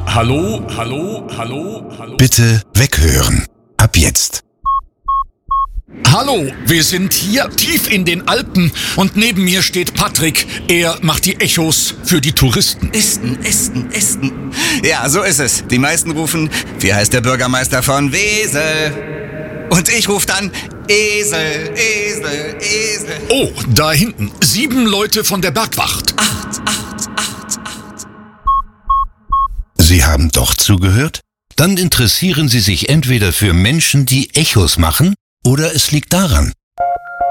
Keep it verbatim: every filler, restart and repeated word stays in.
Hallo, hallo, hallo, hallo. Bitte weghören. Ab jetzt. Hallo, wir sind hier tief in den Alpen und neben mir steht Patrick. Er macht die Echos für die Touristen. Esten, Esten, Esten. Ja, so ist es. Die meisten rufen, wie heißt der Bürgermeister von Wesel? Und ich rufe dann, Esel, Esel, Esel. Oh, da hinten, sieben Leute von der Bergwacht. Acht, acht, acht, acht. Sie haben doch zugehört? Dann interessieren Sie sich entweder für Menschen, die Echos machen, oder es liegt daran,